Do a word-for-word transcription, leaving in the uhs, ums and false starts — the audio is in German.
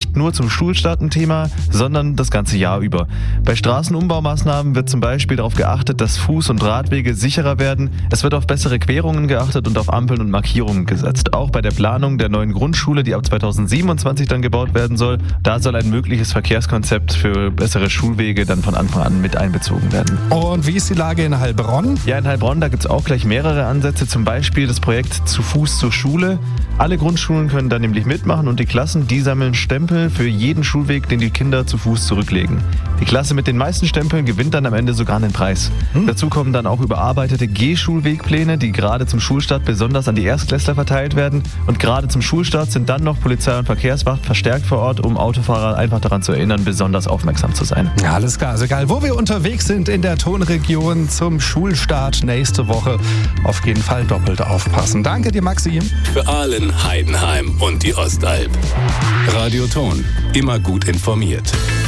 nicht nur zum Schulstart ein Thema, sondern das ganze Jahr über. Bei Straßenumbaumaßnahmen wird zum Beispiel darauf geachtet, dass Fuß- und Radwege sicherer werden. Es wird auf bessere Querungen geachtet und auf Ampeln und Markierungen gesetzt. Auch bei der Planung der neuen Grundschule, die ab zweitausendsiebenundzwanzig dann gebaut werden soll, da soll ein mögliches Verkehrskonzept für bessere Schulwege dann von Anfang an mit einbezogen werden. Und wie ist die Lage in Heilbronn? Ja, in Heilbronn, da gibt es auch gleich mehrere Ansätze, zum Beispiel das Projekt Zu Fuß zur Schule. Alle Grundschulen können da nämlich mitmachen und die Klassen, die sammeln Stempel für jeden Schulweg, den die Kinder zu Fuß zurücklegen. Die Klasse mit den meisten Stempeln gewinnt dann am Ende sogar einen Preis. Hm. Dazu kommen dann auch überarbeitete Gehschulwegpläne, die gerade zum Schulstart besonders an die Erstklässler verteilt werden. Und gerade zum Schulstart sind dann noch Polizei und Verkehrswacht verstärkt vor Ort, um Autofahrer einfach daran zu erinnern, besonders aufmerksam zu sein. Ja, alles klar. Also egal, wo wir unterwegs sind in der Tonregion zum Schulstart nächste Woche, auf jeden Fall doppelt aufpassen. Danke dir, Maxi. Für Aalen, Heidenheim und die Ostalb. Radio Ton, immer gut informiert.